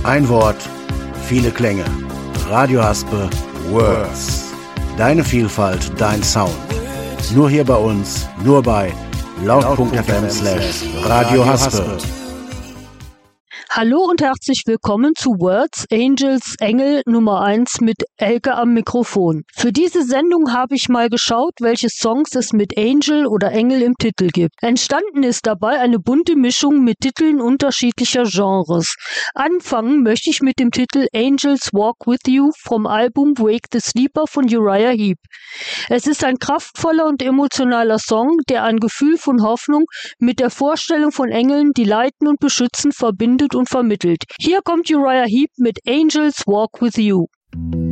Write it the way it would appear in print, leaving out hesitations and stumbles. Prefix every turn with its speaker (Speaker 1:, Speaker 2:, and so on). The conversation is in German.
Speaker 1: Ein Wort, viele Klänge. Radio Haspe, Words. Deine Vielfalt, dein Sound. Nur hier bei uns, nur bei laut.fm/Radio Haspe.
Speaker 2: Hallo und herzlich willkommen zu Words, Angels, Engel Nummer 1 mit Elke am Mikrofon. Für diese Sendung habe ich mal geschaut, welche Songs es mit Angel oder Engel im Titel gibt. Entstanden ist dabei eine bunte Mischung mit Titeln unterschiedlicher Genres. Anfangen möchte ich mit dem Titel Angels Walk With You vom Album Wake the Sleeper von Uriah Heep. Es ist ein kraftvoller und emotionaler Song, der ein Gefühl von Hoffnung mit der Vorstellung von Engeln, die leiten und beschützen, verbindet und vermittelt. Hier kommt Uriah Heep mit Angels Walk With You.